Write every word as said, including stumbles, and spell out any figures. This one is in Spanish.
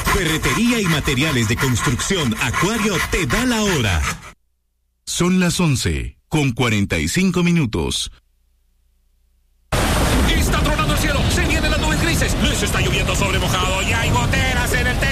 Ferretería y materiales de construcción Acuario te da la hora. Son las once con cuarenta y cinco minutos. Está tronando el cielo, se vienen las nubes grises, les está lloviendo sobre mojado y hay goteras en el techo.